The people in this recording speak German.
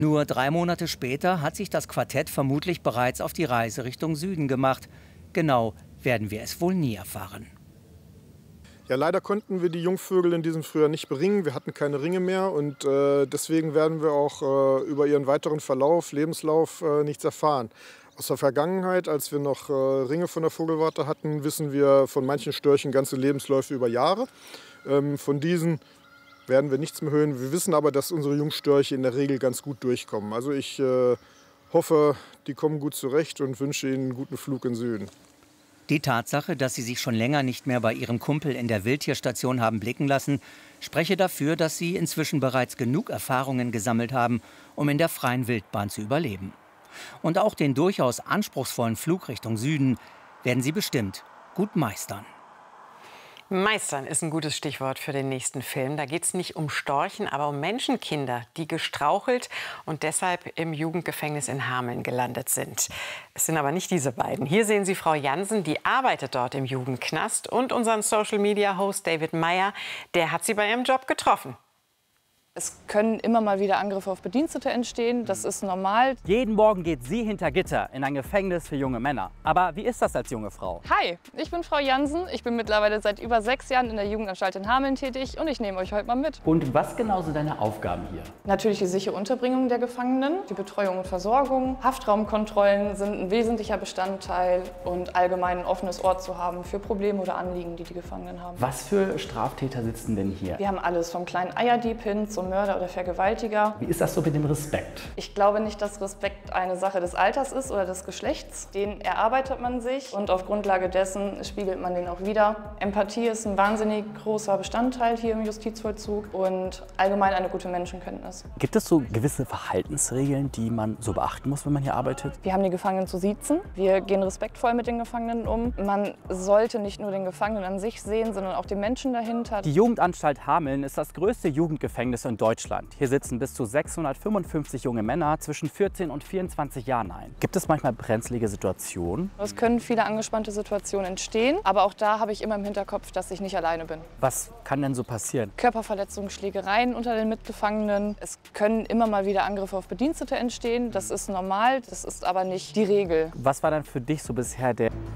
Nur 3 Monate später hat sich das Quartett vermutlich bereits auf die Reise Richtung Süden gemacht. Genau werden wir es wohl nie erfahren. Ja, leider konnten wir die Jungvögel in diesem Frühjahr nicht beringen. Wir hatten keine Ringe mehr und deswegen werden wir auch über ihren weiteren Lebenslauf nichts erfahren. Aus der Vergangenheit, als wir noch Ringe von der Vogelwarte hatten, wissen wir von manchen Störchen ganze Lebensläufe über Jahre. Von diesen werden wir nichts mehr hören. Wir wissen aber, dass unsere Jungstörche in der Regel ganz gut durchkommen. Also ich hoffe, die kommen gut zurecht und wünsche ihnen einen guten Flug in den Süden. Die Tatsache, dass sie sich schon länger nicht mehr bei ihrem Kumpel in der Wildtierstation haben blicken lassen, spreche dafür, dass sie inzwischen bereits genug Erfahrungen gesammelt haben, um in der freien Wildbahn zu überleben. Und auch den durchaus anspruchsvollen Flug Richtung Süden werden sie bestimmt gut meistern. Meistern ist ein gutes Stichwort für den nächsten Film. Da geht es nicht um Storchen, aber um Menschenkinder, die gestrauchelt und deshalb im Jugendgefängnis in Hameln gelandet sind. Es sind aber nicht diese beiden. Hier sehen Sie Frau Jansen, die arbeitet dort im Jugendknast, und unseren Social-Media-Host David Meyer, der hat sie bei ihrem Job getroffen. Es können immer mal wieder Angriffe auf Bedienstete entstehen, das ist normal. Jeden Morgen geht sie hinter Gitter in ein Gefängnis für junge Männer. Aber wie ist das als junge Frau? Hi, ich bin Frau Jansen, ich bin mittlerweile seit über 6 Jahren in der Jugendanstalt in Hameln tätig und ich nehme euch heute mal mit. Und was genau sind deine Aufgaben hier? Natürlich die sichere Unterbringung der Gefangenen, die Betreuung und Versorgung, Haftraumkontrollen sind ein wesentlicher Bestandteil und allgemein ein offenes Ohr zu haben für Probleme oder Anliegen, die die Gefangenen haben. Was für Straftäter sitzen denn hier? Wir haben alles, vom kleinen Eierdieb hin zum Mörder oder Vergewaltiger. Wie ist das so mit dem Respekt? Ich glaube nicht, dass Respekt eine Sache des Alters ist oder des Geschlechts. Den erarbeitet man sich und auf Grundlage dessen spiegelt man den auch wieder. Empathie ist ein wahnsinnig großer Bestandteil hier im Justizvollzug und allgemein eine gute Menschenkenntnis. Gibt es so gewisse Verhaltensregeln, die man so beachten muss, wenn man hier arbeitet? Wir haben die Gefangenen zu siezen. Wir gehen respektvoll mit den Gefangenen um. Man sollte nicht nur den Gefangenen an sich sehen, sondern auch den Menschen dahinter. Die Jugendanstalt Hameln ist das größte Jugendgefängnis in Deutschland. Hier sitzen bis zu 655 junge Männer zwischen 14 und 24 Jahren ein. Gibt es manchmal brenzlige Situationen? Es können viele angespannte Situationen entstehen, aber auch da habe ich immer im Hinterkopf, dass ich nicht alleine bin. Was kann denn so passieren? Körperverletzungen, Schlägereien unter den Mitgefangenen. Es können immer mal wieder Angriffe auf Bedienstete entstehen. Das ist normal, das ist aber nicht die Regel. Was war dann für dich so bisher der